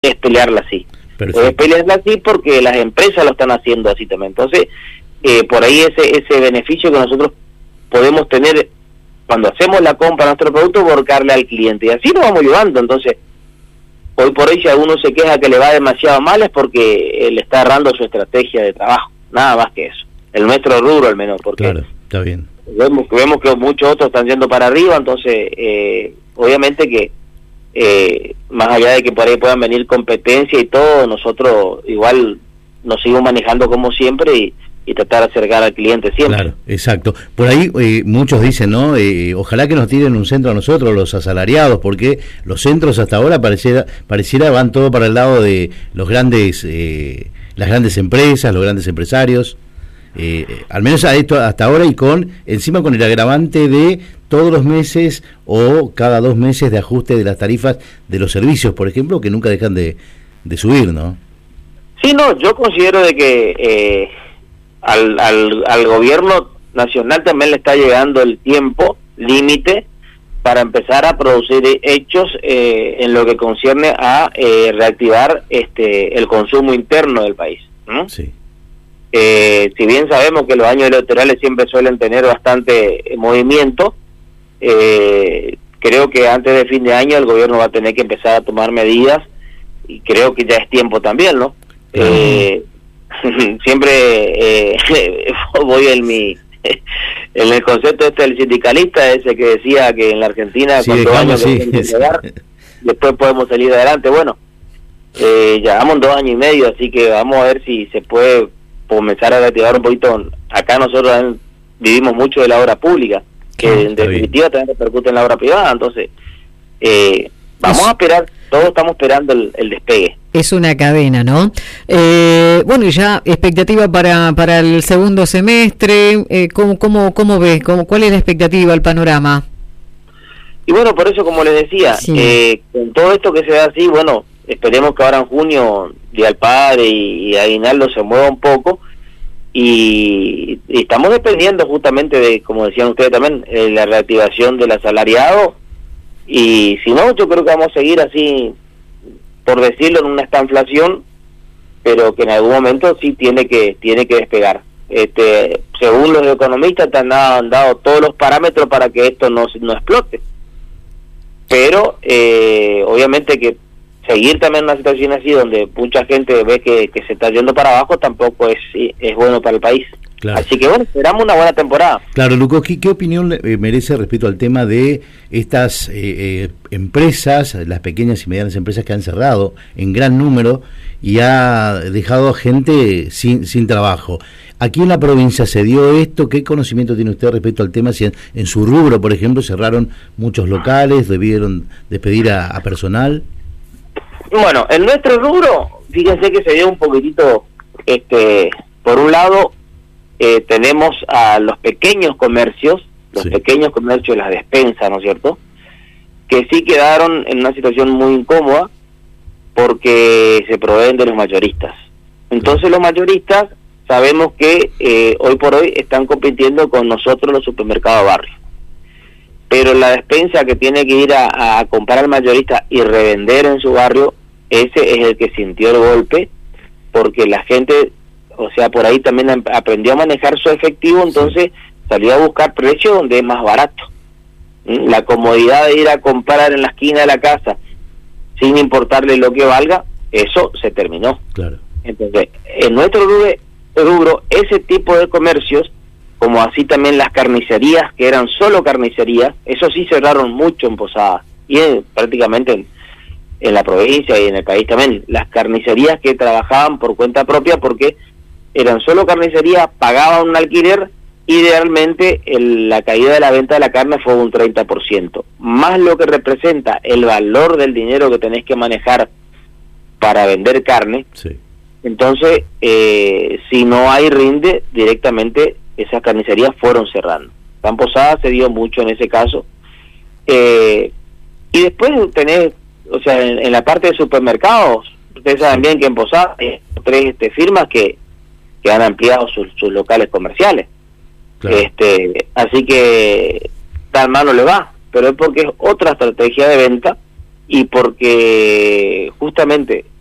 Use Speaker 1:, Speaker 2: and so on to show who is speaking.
Speaker 1: es pelearla así.
Speaker 2: Perfecto.
Speaker 1: Es pelearla así porque las empresas lo están haciendo así también. Entonces, por ahí ese beneficio que nosotros podemos tener cuando hacemos la compra de nuestro producto, volcarle al cliente. Y así nos vamos ayudando. Entonces, hoy por hoy, si alguno se queja que le va demasiado mal, es porque le está errando su estrategia de trabajo. Nada más que eso. El nuestro rubro al menos, porque
Speaker 2: Claro, está bien.
Speaker 1: vemos que muchos otros están yendo para arriba. Entonces, obviamente que más allá de que por ahí puedan venir competencia y todo, nosotros igual nos seguimos manejando como siempre y tratar de acercar al cliente siempre.
Speaker 2: Claro, exacto. Por ahí muchos dicen, ¿no? Ojalá que nos tiren un centro a nosotros, los asalariados, porque los centros hasta ahora pareciera van todo para el lado de los grandes, las grandes empresas, los grandes empresarios. Al menos a esto hasta ahora, y encima con el agravante de todos los meses o cada 2 meses de ajuste de las tarifas de los servicios, por ejemplo, que nunca dejan de subir, ¿no?
Speaker 1: Sí, no, yo considero de que al gobierno nacional también le está llegando el tiempo límite para empezar a producir hechos en lo que concierne a reactivar el consumo interno del país, ¿no?
Speaker 2: Sí.
Speaker 1: Si bien sabemos que los años electorales siempre suelen tener bastante movimiento, creo que antes de fin de año el gobierno va a tener que empezar a tomar medidas, y creo que ya es tiempo también, ¿no? Siempre voy en el concepto del sindicalista, ese que decía que en la Argentina con 2 años después podemos salir adelante. Bueno, ya vamos 2 años y medio, así que vamos a ver si se puede comenzar a reactivar un poquito. Acá nosotros vivimos mucho de la obra pública, que en definitiva también repercute en la obra privada. Entonces vamos a esperar, todos estamos esperando el despegue.
Speaker 3: Es una cadena, ¿no? Bueno, y ya expectativa para el segundo semestre, ¿cómo ves? ¿Cuál es la expectativa, el panorama?
Speaker 1: Y bueno, por eso, como les decía,
Speaker 3: sí,
Speaker 1: con todo esto que se da así, bueno, esperemos que ahora en junio Día del Padre y Aguinaldo se mueva un poco, y estamos dependiendo justamente de, como decían ustedes también, la reactivación del asalariado, y si no, yo creo que vamos a seguir así, por decirlo, en una estanflación, pero que en algún momento sí tiene que despegar. Según los economistas han dado todos los parámetros para que esto no explote, pero obviamente que seguir también en una situación así donde mucha gente ve que se está yendo para abajo tampoco es bueno para el país. Claro. Así que bueno, esperamos una buena temporada.
Speaker 2: Claro, Lukowski, ¿qué opinión merece respecto al tema de estas empresas, las pequeñas y medianas empresas que han cerrado en gran número y ha dejado a gente sin trabajo? Aquí en la provincia se dio esto. ¿Qué conocimiento tiene usted respecto al tema? Si en su rubro, por ejemplo, cerraron muchos locales, debieron despedir a personal.
Speaker 1: Bueno, en nuestro rubro, fíjense que se dio un poquitito, por un lado, tenemos a los pequeños comercios, pequeños comercios, las despensas, ¿no es cierto?, que sí quedaron en una situación muy incómoda porque se proveen de los mayoristas. Entonces los mayoristas sabemos que hoy por hoy están compitiendo con nosotros los supermercados de barrio. Pero la despensa que tiene que ir a comprar al mayorista y revender en su barrio, ese es el que sintió el golpe, porque la gente, o sea, por ahí también aprendió a manejar su efectivo, entonces salió a buscar precios donde es más barato. La comodidad de ir a comprar en la esquina de la casa sin importarle lo que valga, eso se terminó.
Speaker 2: Claro.
Speaker 1: Entonces, en nuestro rubro, ese tipo de comercios, como así también las carnicerías, que eran solo carnicerías, eso sí cerraron mucho en Posadas, y prácticamente en la provincia y en el país también, las carnicerías que trabajaban por cuenta propia, porque eran solo carnicerías, pagaban un alquiler, idealmente la caída de la venta de la carne fue un 30%, más lo que representa el valor del dinero que tenés que manejar para vender carne.
Speaker 2: Sí.
Speaker 1: Entonces, si no hay rinde, directamente esas carnicerías fueron cerrando. En Posadas se dio mucho en ese caso. Y después tenés, o sea, en la parte de supermercados, ustedes saben bien que en Posadas hay 3 firmas que han ampliado sus locales comerciales. Claro. Así que tal mal no le va, pero es porque es otra estrategia de venta y porque justamente